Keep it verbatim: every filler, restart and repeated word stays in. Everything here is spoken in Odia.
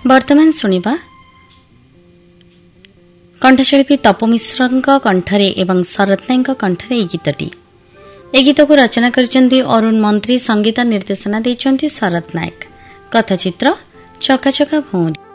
ବର୍ତ୍ତମାନ ଶୁଣିବା କଣ୍ଠଶିଳ୍ପୀ ତପୁ ମିଶ୍ରଙ୍କ କଣ୍ଠରେ ଏବଂ ଶରତ ନାୟକଙ୍କ କଣ୍ଠରେ ଏହି ଗୀତଟି। ଏହି ଗୀତକୁ ରଚନା କରିଛନ୍ତି ଅରୁଣ ମନ୍ତ୍ରୀ, ସଙ୍ଗୀତ ନିର୍ଦ୍ଦେଶନା ଦେଇଛନ୍ତି ଶରତ ନାୟକ। କଥାଚିତ୍ର ଚକାଚକା ଭଉଁରୀ।